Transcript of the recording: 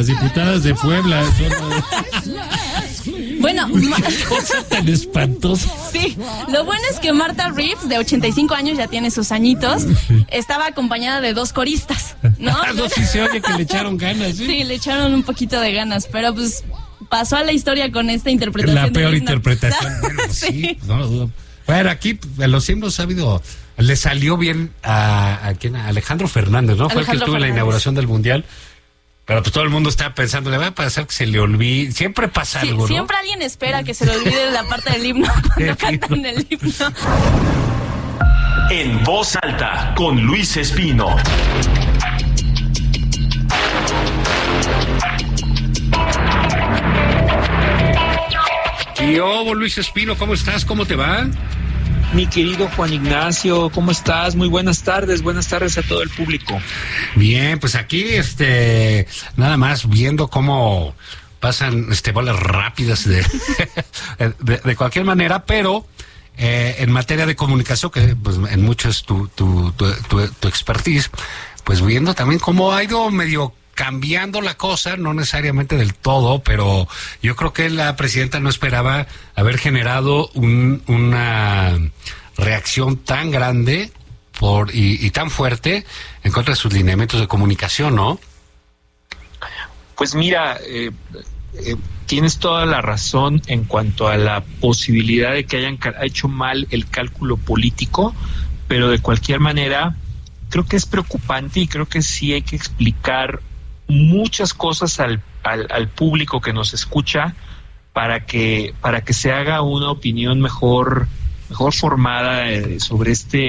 las diputadas de Puebla. Bueno, qué cosa tan espantosa. Sí, lo bueno es que Marta Reeves, de 85 años, ya tiene sus añitos, estaba acompañada de 2 coristas, ¿no? No, sí se oye que le echaron ganas, ¿sí? Sí, le echaron un poquito de ganas, pero pues pasó a la historia con esta interpretación. La peor interpretación. Bueno, pues sí, no lo dudo. Bueno, aquí en los himnos ha habido, le salió bien a Alejandro Fernández, ¿no? Fue el que estuvo en la inauguración del Mundial. Pero pues todo el mundo está pensando, le va a pasar que se le olvide. Siempre pasa algo, ¿no? Siempre alguien espera que se le olvide la parte del himno cuando cantan el himno. En Voz Alta, con Luis Espino. ¿Qué hubo, Luis Espino? ¿Cómo estás? ¿Cómo te va? Mi querido Juan Ignacio, ¿cómo estás? Muy buenas tardes a todo el público. Bien, pues aquí, nada más viendo cómo pasan, bolas rápidas de cualquier manera, pero en materia de comunicación, que pues en mucho es tu expertise, pues viendo también cómo ha ido medio cambiando la cosa, no necesariamente del todo, pero yo creo que la presidenta no esperaba haber generado una reacción tan grande y tan fuerte en contra de sus lineamientos de comunicación, ¿no? Pues mira, tienes toda la razón en cuanto a la posibilidad de que hayan hecho mal el cálculo político, pero de cualquier manera creo que es preocupante y creo que sí hay que explicar muchas cosas al público que nos escucha para que se haga una opinión mejor formada sobre este